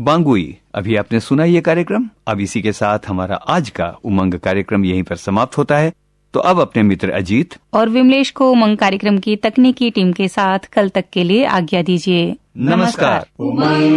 बांगुई। अभी आपने सुना ये कार्यक्रम। अब इसी के साथ हमारा आज का उमंग कार्यक्रम यहीं पर समाप्त होता है। तो अब अपने मित्र अजीत और विमलेश को उमंग कार्यक्रम की तकनीकी टीम के साथ कल तक के लिए आज्ञा दीजिए। नमस्कार।